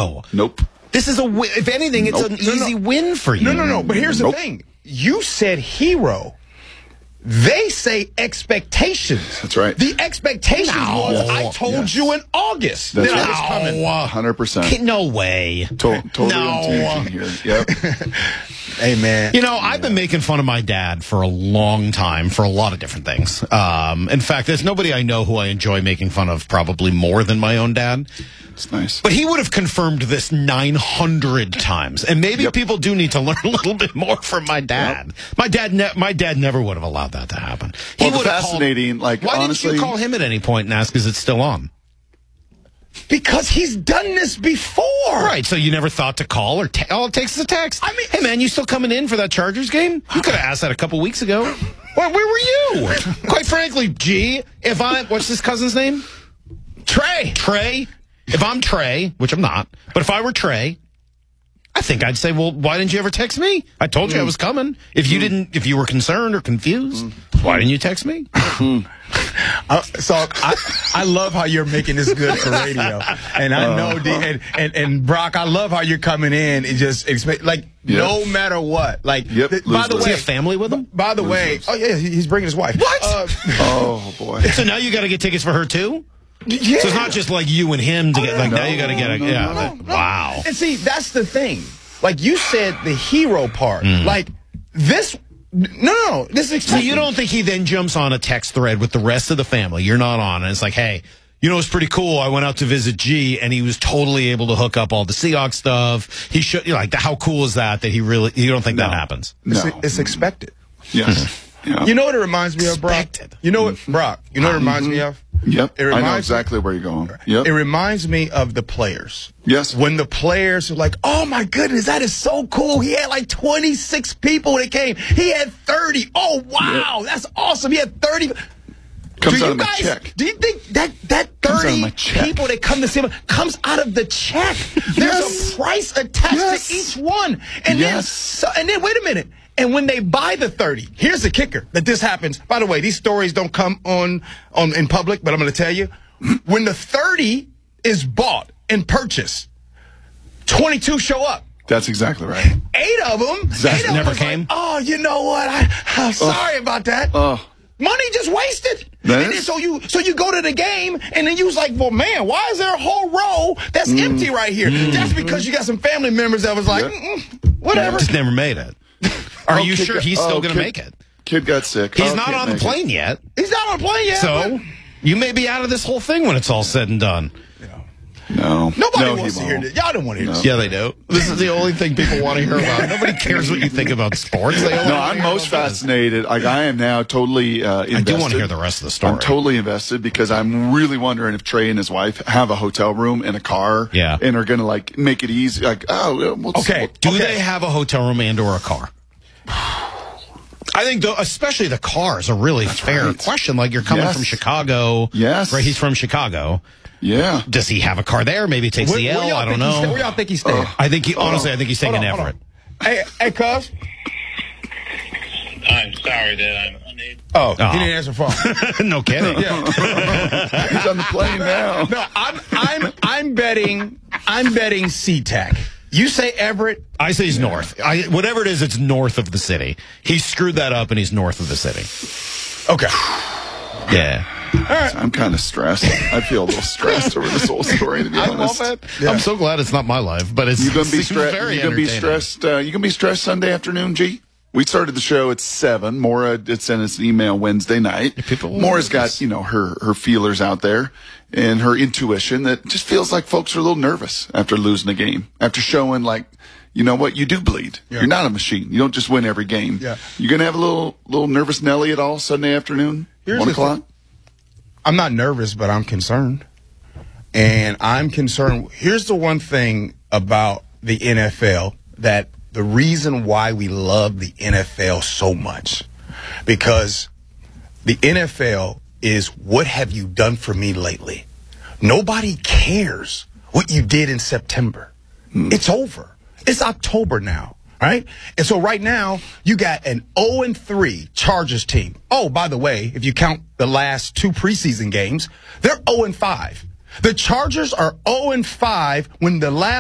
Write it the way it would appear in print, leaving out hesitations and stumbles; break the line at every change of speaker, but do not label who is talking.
hero.
Nope.
This is if anything, it's an easy win for you.
No. But here's the thing. You said hero. They say expectations.
That's right.
The expectations was I told you in August that I was coming.
100%.
No way.
Totally on tangent here. Yep.
Hey, man.
I've been making fun of my dad for a long time for a lot of different things. In fact, there's nobody I know who I enjoy making fun of probably more than my own dad.
It's nice.
But he would have confirmed this 900 times. And maybe people do need to learn a little bit more from my dad. Yep. My dad never would have allowed that to happen. He
would have fascinating.
Why
honestly,
didn't you call him at any point and ask, is it still on?
Because he's done this before.
Right, so you never thought to call or all it takes is a text. I mean, hey, man, you still coming in for that Chargers game? You could have asked that a couple weeks ago. Well, where were you? Quite frankly, G, what's this cousin's name? Trey. If I'm Trey, which I'm not, but if I were Trey, I think I'd say, well, why didn't you ever text me? I told you I was coming. If you were concerned or confused, why didn't you text me?
So I love how you're making this good for radio, and I know and Brock, I love how you're coming in and just expect no matter what. By the way,
does he have family with him?
By the way, he's bringing his wife.
What?
Oh boy!
So now you got to get tickets for her too.
Yeah.
So it's not just like you and him to get now you got to get wow.
And see, that's the thing. Like you said, the hero part. Like this. No. This is
so you don't think he then jumps on a text thread with the rest of the family? You're not on, and it's like, hey, it's pretty cool. I went out to visit G, and he was totally able to hook up all the Seahawks stuff. He should, how cool is that? That you don't think that happens?
No.
It's expected.
Yes. Yeah.
You know what it reminds me of, Brock? You know what, Brock? You know what it reminds me of?
Yep. I know exactly where you're going. Yep.
It reminds me of the players.
Yes.
When the players are like, oh my goodness, that is so cool. He had 26 people that came. He had 30. Oh, wow. Yep. That's awesome. He had 30.
Comes out of my check.
Do you think that 30 people that come to see him comes out of the check? There's a price attached to each one. And then wait a minute. And when they buy the 30, here's the kicker that this happens. By the way, these stories don't come on in public, but I'm going to tell you. When the 30 is bought and purchased, 22 show up.
That's exactly right.
8 of them
never came.
Like, oh, you know what? I'm sorry about that. Money just wasted. And then so you go to the game, and then you was like, well, man, why is there a whole row that's empty right here? That's because you got some family members that was like, whatever.
Just never made it. Are you sure he's still going to make it?
Kid got sick.
He's not on the plane yet.
He's not on the plane yet.
So you may be out of this whole thing when it's all said and done.
No.
Nobody wants to hear this. Y'all don't want to hear this.
Yeah, they do. This is the only thing people want to hear about. Nobody cares what you think about sports.
I'm most fascinated. I am now totally invested.
I do want to hear the rest of the story.
I'm totally invested because I'm really wondering if Trey and his wife have a hotel room and a car and are going to make it easy.
Do they have a hotel room and or a car? I think, especially the car is a really fair question. Like, you're coming from Chicago.
Yes.
Right, he's from Chicago.
Yeah.
Does he have a car there? Maybe he takes the L. I don't know.
Where y'all think he's staying?
I think he's staying in Everett.
Hey, cuz.
I'm sorry that I'm unable.
Oh, he didn't answer the phone.
No kidding.
He's on the plane now.
No, I'm betting SeaTac. You say Everett.
I say he's north. Whatever it is, it's north of the city. He screwed that up, and he's north of the city.
Okay.
Yeah.
All right.
I'm kind of stressed. I feel a little stressed over this whole story, to be honest.
I love it. Yeah. I'm so glad it's not my life, but it's
You're gonna be
stressed.
You gonna be stressed Sunday afternoon, G? We started the show at 7. Maura did send us an email Wednesday night. Maura's got, her feelers out there and her intuition that just feels like folks are a little nervous after losing a game, after showing you know what, you do bleed. Yeah. You're not a machine. You don't just win every game.
Yeah.
You're gonna have a little nervous Nelly at all Sunday afternoon? 1 o'clock?
I'm not nervous, but I'm concerned. And I'm concerned. Here's the one thing about the NFL that the reason why we love the NFL so much, because the NFL is what have you done for me lately? Nobody cares what you did in September. It's over. It's October now, right? And so right now, you got an 0-3 Chargers team. Oh, by the way, if you count the last 2 preseason games, they're 0-5. The Chargers are 0-5 when the last